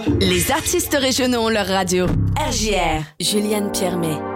Les artistes régionaux ont leur radio. RJR, Juliane Piermet.